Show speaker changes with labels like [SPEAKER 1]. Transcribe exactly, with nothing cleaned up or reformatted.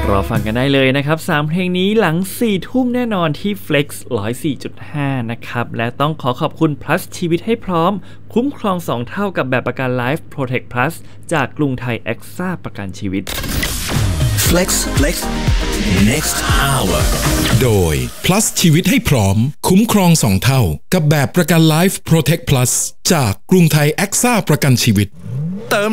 [SPEAKER 1] รอฟังกันได้เลยนะครับสามเพลงนี้หลังสี่ทุ่มแน่นอนที่ Flex หนึ่งร้อยสี่จุดห้า นะครับและต้องขอขอบคุณ Plus ชีวิตให้พร้อมคุ้มครองสองเท่ากับแบบประกัน Life Protect Plus จากกรุงไทย เอ็กซ่า ประกันชีวิต
[SPEAKER 2] Flex Flex Next Hour
[SPEAKER 3] โดย Plus ชีวิตให้พร้อมคุ้มครองสองเท่ากับแบบประกัน Life Protect Plus จากกรุงไทย เอ็กซ่า ประกันชีวิต